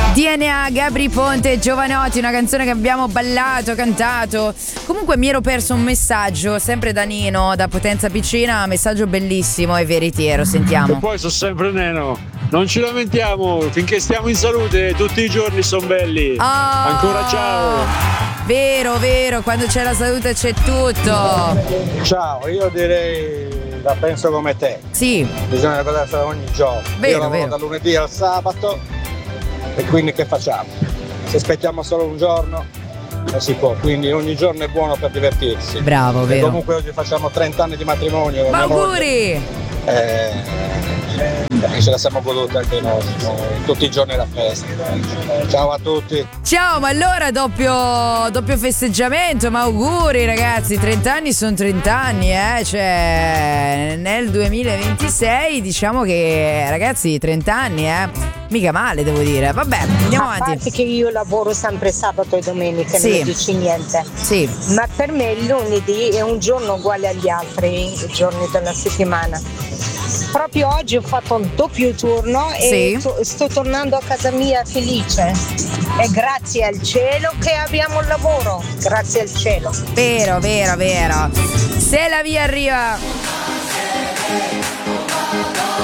DNA, Gabri Ponte, Giovanotti, una canzone che abbiamo ballato, cantato. Comunque mi ero perso un messaggio, sempre da Nino, da Potenza Piccina, messaggio bellissimo e veritiero, sentiamo. E poi sono sempre Neno, non ci lamentiamo, finché stiamo in salute, tutti i giorni sono belli. Ancora ciao. Vero, quando c'è la salute c'è tutto. Ciao, io direi la penso come te. Sì. Bisogna godersela ogni giorno. Vero, io lavoro vero. da lunedì al sabato e quindi che facciamo? Se aspettiamo solo un giorno non si può, quindi ogni giorno è buono per divertirsi. Bravo, e vero. Comunque oggi facciamo 30 anni di matrimonio con Ma mia moglie. auguri! Ce la siamo goduta anche noi, tutti i giorni la festa. Ciao a tutti. Ciao, ma allora doppio festeggiamento, ma auguri ragazzi, 30 anni sono 30 anni, cioè nel 2026 diciamo che ragazzi 30 anni, mica male devo dire, vabbè andiamo avanti. A parte che io lavoro sempre sabato e domenica, Sì. non mi dici niente, Sì. ma per me il lunedì è un giorno uguale agli altri giorni della settimana. Proprio oggi ho fatto un doppio turno e sto tornando a casa mia felice. E grazie al cielo che abbiamo il lavoro. Grazie al cielo. Vero. Se la via arriva.